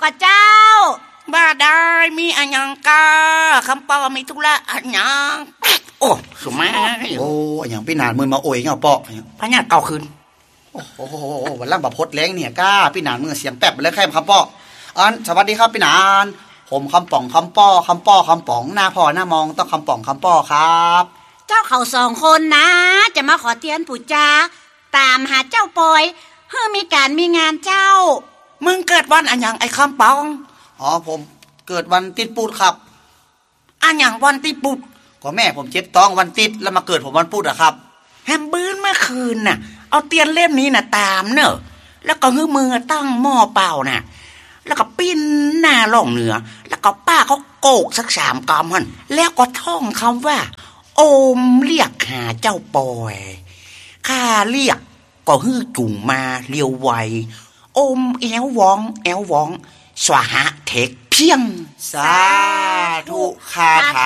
ก็เจ้าบ้าได้มีอันยังกาคำปอมีธุระอันยังโอ้สมัยโอ้อย่างพี่นานมือมาโอยเงาเปาะพญาเก่าคืนโอ้โหวันล่างแบบพดแรงเนี่ยก้าพี่นานมือเสียงแป๊บเลยแค่คำเปาะสวัสดีครับพี่นานผมคำป่องคำป้อคำป้อคำป๋องหน้าพ่อหน้ามองต้องคำป่องคำป้อครับเจ้าเขา2 คนนะจะมาขอเตียนปู่จาตามหาเจ้าปอยเพื่อมีการมีงานเจ้ามึงเกิดวันอันยังไอ้คำปองผมเกิดวันติดปูดครับอันยังวันติดปุดก็แม่ผมเจ็บท้องวันติดแล้วมาเกิดผมวันพุธอะครับแฮมบื้นเมื่อคืนน่ะเอาเตียนเล่มนี้น่ะตามเนอะแล้วก็ฮื้อมือตั้งหม้อเปล่าน่ะแล้วก็ปิ้นหน้าล่องเหนือแล้วก็ป้าเขาโกกสัก3 กำหั่นแล้วก็ท่องคำว่าโอมเรียกหาเจ้าปอยข้าเรียกก็ฮื้อจุ่งมาเลียวไวโอมแอววองสวหะเทกเพียงสาธุคาถา